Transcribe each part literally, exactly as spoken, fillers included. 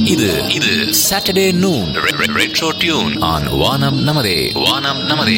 இது இது Saturday noon retro tune on வானம் நமதே வானம் நமதே.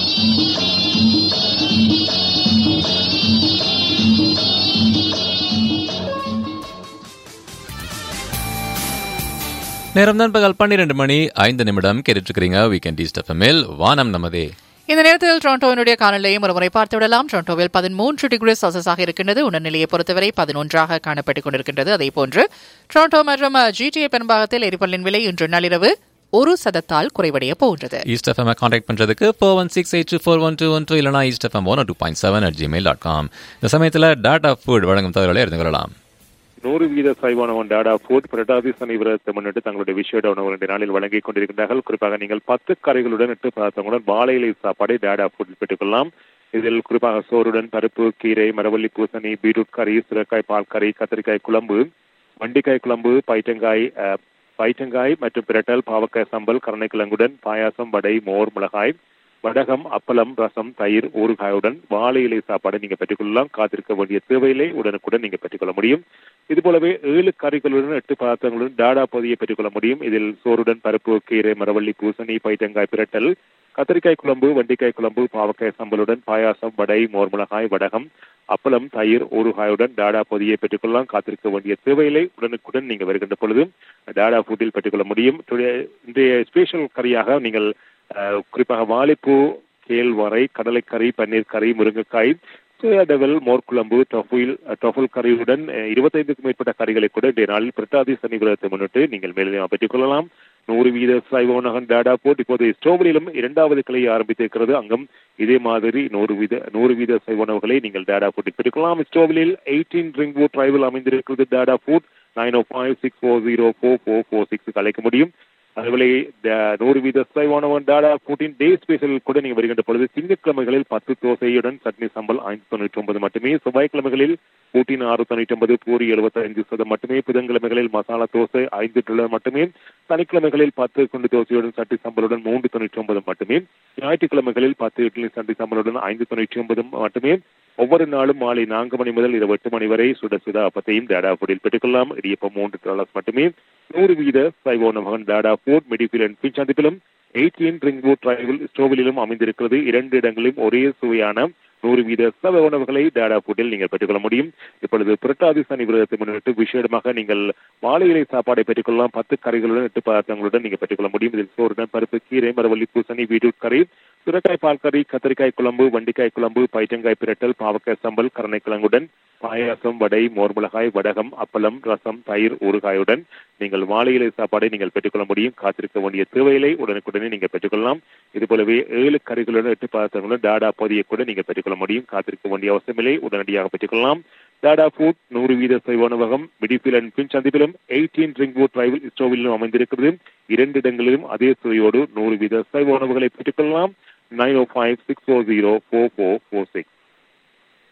நேரம் தான் பகல் பன்னிரண்டு மணி ஐந்து நிமிடம் கேட்டுட்டு இருக்கிறீங்க வீக்கெண்ட் ஈஸ்ட் எஃப்எம்மில் வானம் நமதே. இந்த நேரத்தில் டொரண்டோவினுடைய காலநிலையும் ஒருமுறை பார்த்து விடலாம். டொரண்டோவில் பதிமூன்று டிகிரி செல்சியஸாக இருக்கின்றது. உணர்நிலையை பொறுத்தவரை பதினொன்றாக காணப்பட்டுக் கொண்டிருக்கின்றது. அதேபோன்று டொரண்டோ மற்றும் ஜிடிஏ பெரும்பாகத்தில் எரிபொருளின் விலை இன்று நள்ளிரவு ஒரு சதத்தால் குறைவடைய போகின்றது. ஈஸ்ட் எஃப்எம் கான்டாக்ட் பண்றதுக்கு four one six eight two four one two one two இல்லைனா east FM one two point seven at Gmail dot com. இந்த சமயத்தில் டாடா ஃபுட் வழங்கும் தகவல்களை அறிந்து கொள்ளலாம். நூறு வீத சைவானவன் டாடா ஃபுட் புரட்டாதி சனி விரதத்தை முன்னிட்டு தங்களுடைய விஷேட உணவு ரெண்டு நாளில் வழங்கிக் கொண்டிருக்கிறார்கள். குறிப்பாக நீங்கள் பத்து கறிகளுடன் எட்டு பதார்த்தங்களுடன் வாழை இலை சாப்பாடை டாடா ஃபுட்டில் பெற்றுக்கொள்ளலாம். இதில் குறிப்பாக சோறுடன் பருப்பு, கீரை, மரவள்ளி பூசணி, பீட்ரூட் கறி, சுரைக்காய் பால் கறி, கத்திரிக்காய் குழம்பு, வண்டிக்காய் குழம்பு, பைட்டங்காய் பைட்டங்காய் மற்றும் பிரட்டல், பாவக்காய் சம்பல், கருணைக்கிழங்குடன் பாயாசம், வடை, மோர், மிளகாய், வடகம், அப்பளம், ரசம், தயிர், ஊறுகாயுடன் வாழை இலை சாப்பாடை நீங்க பெற்றுக்கொள்ளலாம். காத்திருக்க வேண்டிய தேவையில்லை, உடனுக்குடன் நீங்க பெற்றுக்கொள்ள முடியும். இது போலவே ஏழு கறிகளுடன் எட்டு பதார்த்தங்களுடன் டாடா பொதியை பெற்றுக்கொள்ள முடியும். இதில் சோறுடன் பருப்பு, கீரை, மரவள்ளி பூசணி, பைட்டங்காய் பிரட்டல், கத்திரிக்காய் குழம்பு, வண்டிக்காய் குழம்பு, பாவக்காய் சம்பலுடன் பாயாசம், வடை, மோர் மிளகாய், வடகம், அப்பளம், தயிர், ஊறுகாயுடன் டாடா பொதியை பெற்றுக்கொள்ளலாம். காத்திருக்க வேண்டிய தேவையில்லை, உடனுக்குடன் நீங்க வருகின்ற பொழுது டாடா ஃபுட்டில் பெற்றுக்கொள்ள முடியும். இன்றைய ஸ்பெஷல் கறியாக நீங்கள் குறிப்பாக வாழைப்பூ, கேழ்வரை, கடலைக்கறி, பன்னீர் கறி, முருங்கைக்காய், சோயாடவல், மோர்குழம்பு, டொஃபில் டொஃபல் கறியுடன் இருபத்தைந்துக்கும் மேற்பட்ட கறிகளை கூட இன்றைய நாளில் பிரட்டாதி சனி விரதத்தை முன்னிட்டு நீங்கள் மேலும் பெற்றுக் கொள்ளலாம். நூறு வீத சைவ உணவகம் டாடா ஃபுட் இப்போது ஸ்டோவரிலும் இரண்டாவது கிளையை ஆரம்பித்திருக்கிறது. அங்கும் இதே மாதிரி நூறு வீத நூறு வீத சைவ உணவுகளை நீங்கள் டாடா ஃபுட்டில் பெற்றுக்கொள்ளலாம். ஸ்டோவரில் எயிட்டீன் ரிங்வுட் டிரைவில் அமைந்திருக்கிறது டாடா ஃபுட். நைன் ஓ five six four zero four four four six அழைக்க முடியும். அதுபோல நூறு வீத சைவானவன் டாடா ஃபுட்டின் டே ஸ்பெஷல் கூட நீங்கள் வருகின்ற பொழுது திங்கட்கிழமைகளில் பத்து தோசையுடன் சட்னி சம்பல் ஐந்து தொண்ணூற்றி ஒன்பது மட்டுமே, செவ்வாய்க்கிழமைகளில் பூட்டின் ஆறு தொண்ணூற்றி ஒன்பது, பூரி எழுபத்தி ஐந்து சதம் மட்டுமே, புதன்கிழமைகளில் மசாலா தோசை ஐந்து டாலர் மட்டுமே, சனிக்கிழமைகளில் பத்து குண்டு தோசையுடன் சட்னி சம்பளுடன் மூன்று தொண்ணூற்றி ஒன்பது மட்டுமே, ஞாயிற்றுக்கிழமைகளில் பத்து இட்லி சட்னி சம்பளுடன் ஐந்து தொண்ணூற்றி ஒன்பது மட்டுமே. ஒவ்வொரு நாளும் மாலை நான்கு மணி முதல் இரவு எட்டு மணி வரை சுட சுட அப்பத்தையும் டாடா ஃபுட்டில் பெற்றுக்கொள்ளலாம். இடியப்பம் மூன்று டாலர்ஸ் மட்டுமே. நூறு வீத சைவ உணவகம் Tata food மெடிஃபில் and bin சந்திப்பிலும் eighteen Ringwood டிரைவில் ஸ்டோவிலும் அமைந்திருக்கிறது. இரண்டு இடங்களிலும் ஒரே சுவையான நூறு வீத சைவ உணவுகளை டாடா ஃபுட்டில் நீங்கள் பெற்றுக்கொள்ள முடியும். இப்பொழுது புரட்டாதி சனி விரதத்தை முன்னிட்டு விசேடமாக நீங்கள் வாழை இலை சாப்பாடை பெற்றுக்கொள்ளலாம். பத்து கறிகளுடன் எட்டு பதார்த்தங்களுடன் நீங்கள் பெற்றுக்கொள்ள முடியும். இதில் சோறுடன் பருப்பு, கீரை, மரவள்ளி பூசணி, பீட்ரூட் கறி, சுரைக்காய் பால் கறி, கத்திரிக்காய் குழம்பு, வண்டிக்காய் குழம்பு, பைட்டங்காய் பிரட்டல், பாவக்காய் சம்பல், கருணைக்கிழங்குடன் பாயாசம், வடை, மோர் மிளகாய், வடகம், அப்பளம், ரசம், தயிர், ஊறுகாயுடன் நீங்கள் வாழை இலை சாப்பாடை நீங்கள் பெற்றுக்கொள்ள முடியும். காத்திருக்க வேண்டிய தேவையில்லை, உடனுக்குடனே நீங்கள் பெற்றுக்கொள்ளலாம். இது போலவே ஏழு கறிகளுடன் எட்டு பதார்த்தங்களுடன் டாடா பொதியை கூட நீங்கள் பெற்றுக்கொள்ள முடியும். காத்திருக்க வேண்டிய அவசியமில்லை, உடனடியாக பெற்றுக்கொள்ளலாம். டாடா ஃபுட் நூறு வீத சைவ உணவகம் மிடிஃபில் அண்ட் பின் சந்திப்பிலும் எயிட்டீன் ரிங்வுட் டிரைவில் ஸ்டோவிலும் அமைந்திருக்கிறது. இரண்டு இடங்களிலும் அதே சுவையோடு நூறு வீத சைவ உணவுகளை பெற்றுக்கொள்ளலாம். நைன் ஓ five six four zero four four four six